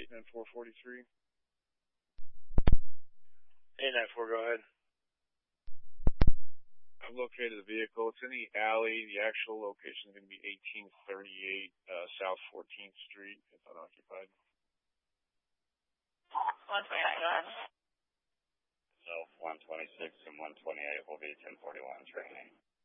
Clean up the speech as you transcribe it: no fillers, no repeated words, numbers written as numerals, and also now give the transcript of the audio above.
89443. 894, go ahead. I've located the vehicle. It's in the alley. The actual location is going to be 1838 South 14th Street. It's unoccupied. 129, go ahead. So 126 and 128 will be 1041 training.